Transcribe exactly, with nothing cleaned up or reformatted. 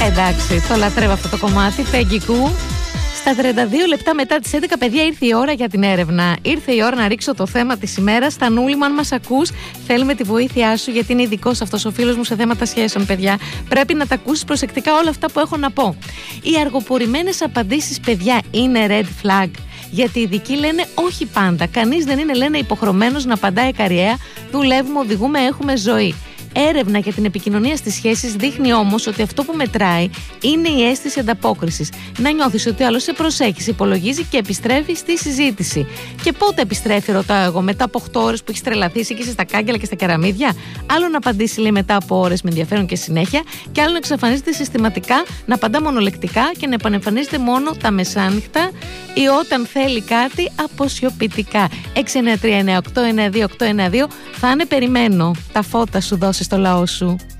εντάξει, το λατρεύω αυτό το κομμάτι. Πέγκικου. Στα τριάντα δύο λεπτά μετά τις έντεκα, παιδιά, ήρθε η ώρα για την έρευνα. Ήρθε η ώρα να ρίξω το θέμα της ημέρας. Στανούλη, αν μας ακούς, θέλουμε τη βοήθειά σου, γιατί είναι ειδικός αυτός ο φίλος μου σε θέματα σχέσεων, παιδιά. Πρέπει να τα ακούσεις προσεκτικά όλα αυτά που έχω να πω. Οι αργοπορημένες απαντήσεις, παιδιά, είναι red flag. Γιατί οι ειδικοί λένε όχι πάντα. Κανείς δεν είναι, λένε, υποχρεωμένος να απαντάει καριέρα. Δουλεύουμε, οδηγούμε, έχουμε ζωή. Έρευνα για την επικοινωνία στις σχέσεις δείχνει όμως ότι αυτό που μετράει είναι η αίσθηση ανταπόκρισης. Να νιώθεις ότι ο άλλος σε προσέχει, σε υπολογίζει και επιστρέφει στη συζήτηση. Και πότε επιστρέφει, ρωτάω εγώ, μετά από οκτώ ώρες που έχεις τρελαθεί και είσαι στα κάγκελα και στα κεραμίδια? Άλλο να απαντήσει, λέει, μετά από ώρες με ενδιαφέρον και συνέχεια, και άλλο να εξαφανίζεται συστηματικά, να απαντά μονολεκτικά και να επανεμφανίζεται μόνο τα μεσάνυχτα ή όταν θέλει κάτι αποσιωπητικά. έξι εννιά τρία εννιά οκτώ εννιά δύο οκτώ εννιά δύο. Θα είναι, περιμένω, τα φώτα σου δώσει στο λαό σου.